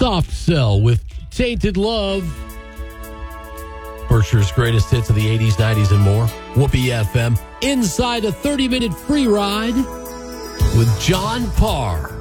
Soft Cell with Tainted Love. Berkshire's greatest hits of the 80s, 90s, and more. Whoopee FM. Inside a 30-minute free ride with John Parr.